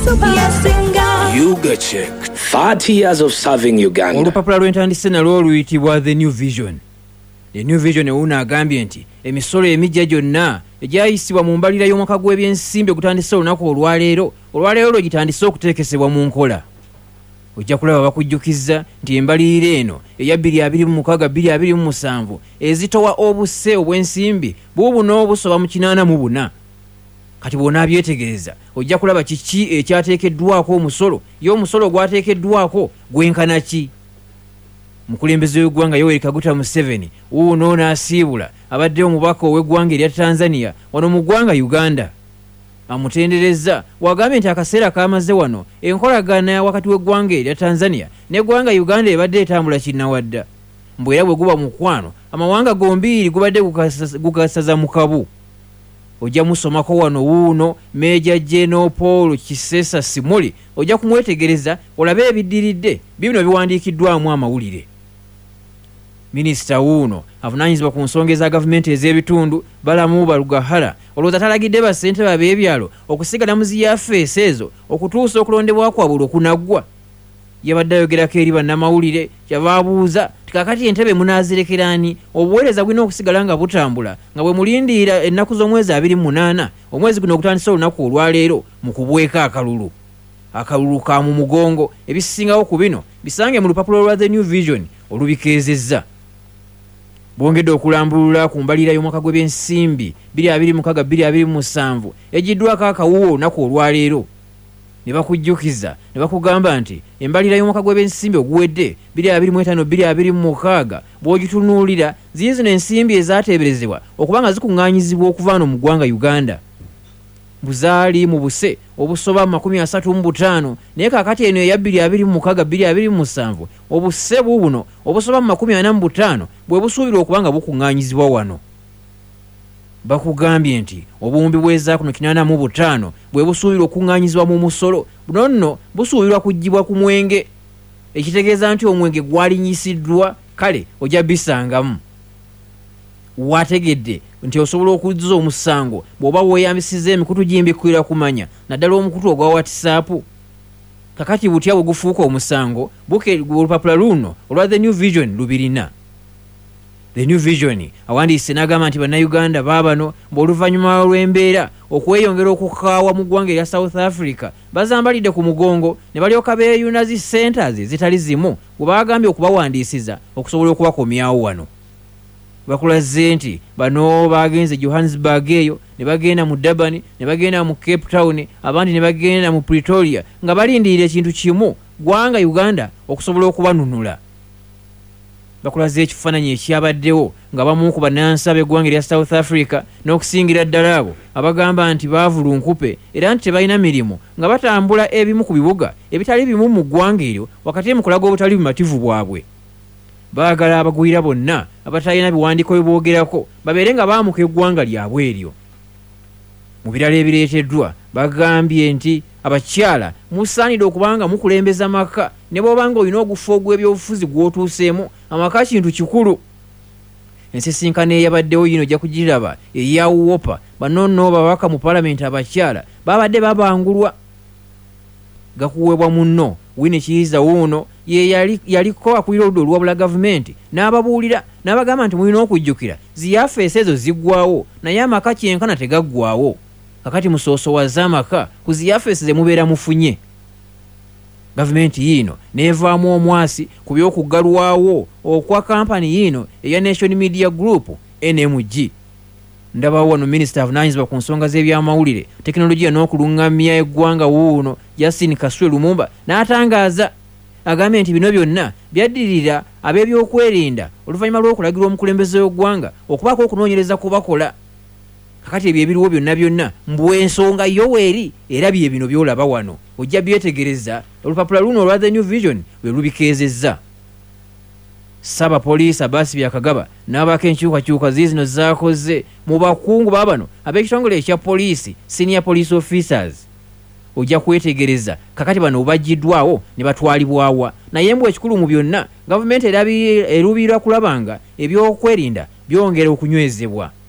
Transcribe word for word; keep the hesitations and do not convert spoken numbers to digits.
Yuga Check, thirty years of serving Uganda. Olupapula lw'entandise nalwo luyitibwa The New Vision. The New Vision ewuuna agambye nti emisolo emijja gyonna egyayisibwa mu mbalira y'omwaka gw'ebyensimbi ogutandise olunaku olwaleero olwaleero lwe gitandise okuteekesebwa mu nkola. Ojja kulaba bakujjukizza nti embalirira eno eya bbiri abiri mu mukaaga bbiri abiri mu musanvu ezitowa obuse obw'ensimbi buubuno obusoba mu kinaana mu buna. Kati bw'onaabyetegereza ojja kulaba kiki ekyateekeddwako omusolo y'omusolo gwateekeddwako gwenkana ki. Mukulembeze w'eggwanga Yoweri Kaguta Museveni wuuno n'asiibula abadde omubaka ow'eggwanga erya Tanzania wano mu ggwanga Uganda. Amutendereza wagambye nti akaseera kamaze wano enkolagana wakati w'eggwanga erya Tanzania n'eggwanga Uganda ebadde etambula kinnawadda. Mbwe era bwe guba mukwano amawanga gombiiri gubadde gugasaza mu kabu. Ojja musomako wano wuuno Meja General Paul Kisesa Simuli ojja kumwetegereza olabe ebiddiridde bibino biwandiikiddwamu amawulire. Minisita wuuno avunaanyizibwa ku nsonga eza gavumenti ez'ebitundu Balamu Balugahala olowooza talagidde bassentebe ab'ebyalo okusigala mu ziyafeesi ezo okutuusa okulondebwa kwabwe okunaggwa. Yabadde ayogerako eri bannamawulire kyava abuuza tikakati entebe munaazirekeraani obuweereza bulina okusigala nga butambula nga bwe mulindiira ennaku z'omwezi abiri mu munaana omwezi guno ogutandisa olunaku olwaleero mu kubweka akalulu. Akalulu ka mu mugongo ebisingawo ku bino bisange mu lupapula lwa The New Vision olubikeezezza. Bongedde okulambulula ku mbalira y'omwaka gw'ebyensimbi bbiri abiri mu mukaaga bbiri abiri mu musanvu egiddwako akawuwo olunaku olwaleero. Ne bakujjukiza ne bakugamba nti embalira y'omwaka gw'ebyensimbi oguwedde bbiri abiri mu etaano bbiri abiri mu mukaaga bw'ogitunuulira ziyi zino ensimbi ezaateeberezebwa okuba nga zikuŋŋaanyizibwa okuva wano mu ggwanga Uganda. Buzaali mu buse obusoba makumi asatu mu butaano naye kaakati eno eya bbiri abiri mu mukaaga bbiri abiri mu musanvu obuse buubuno obusoba mu makumi ana mu butaano bwe busuubirwa okuba nga bukuŋŋaanyizibwa wano. Bakugambye nti obuwumbi bw'eza kuno kinaana mu butaano bwe busuubirwa okuŋŋaanyizibwa mu musolo buno nno busuubirwa kuggyibwa ku mwenge ekitegeeza nti omwenge gwalinyisiddwa kale ojja bisangamu. Wategedde nti osobola okuzza omusango bw'oba weeyambisizza emikutu gimbikwira kumanya naddala omukutu ogwa WhatsApp. Kakati butya bwe gufuuka omusango buke olupapula luno olwa The New Vision lubirina. The New Vision awandiise n'agamba nti bannayuganda baabano bw'oluvannyuma lw'embeera okweyongera okukaawa mu ggwanga erya South Africa bazambalidde ku mugongo ne balyoka beeyuna zi centers zitali zimu bwe bagambye okubawandiisiza okusobola okubakomyawo wano. Bakulaze nti bano bagenze Johannesburg eyo ne bagenda mu Durban ne bagenda mu Cape Town abandi ne bagenda mu Pretoria nga balindirira ekintu kimu ggwanga Uganda okusobola okubanunula. Bakulaze ekifaananyi ekyabaddewo nga bamu ku bannansi ab'eggwanga erya South Africa n'okusingira ddala abo abagamba nti baavulu nkupe era nti tebalina mirimu nga batambula ebimu ku bibuga ebitali bimu mu ggwanga eryo wakati mu kulaga obutali bumativu bwabwe. Baagala abagwira bonna abatalina biwandiiko biboogerako babeere nga baamuka eggwanga lyabwe eryo. Mu birala ebireeteddwa bagambye nti abakyala musaanidde okubanga mukulembeza maka ne bw'obanga olina ogufa ogw'ebyobufuzi gw'otuuseemu amaka kintu kikulu. Ensisinkano eyabaddewo yino ojja kugiraba eya Wopa bano nno babaka mu paalamenti abakyala babadde babangulwa. Gakuweebwa munno Winnie Kiiza wuuno ye yali yaliko akulira oludda olwabula gavumenti n'ababuulira n'abagamba nti mulina okujjukira ziyafeesi ezo ziggwawo naye amaka kyenkana tegaggwawo. Kakati musoosowaza amaka ku ziyafeesi ze mubeera mufunye. Gavumenti yino neevaamu omwasi ku by'okuggalwawo okwa kampani yino eya Nation Media Group N M G. Ndabawo wano minisita avunaanyizibwa ku nsonga z'ebyamawulire tekinologiya n'okuluŋŋamya eggwanga wuuno Justin Kasule Lumumba n'atangaaza agambye nti bino byonna byaddirira ab'ebyokwerinda oluvannyuma lw'okulagirwa omukulembeze w'eggwanga okubaako okunoonyereza ku bakola. Kakati ebyo ebiriwo byonna byonna mbwe ensonga Yoweri era bye bino by'olaba wano ojja byetegereza olupapula luno olwa The New Vision lwe lubikeezezza. Saba poliisi Abasi Byakagaba n'abako enkyukakyuka zizino zaakoze mu bakungu baabano ab'ekitongole ekya poliisi senior police officers. Ojja kwetegereza kakati bano obaggiddwawo ne batwalibwawa naye mbwe ekikulu mu byonna gavumenti eruubirira kulabanga ebyokwerinda byongera okunywezebwa.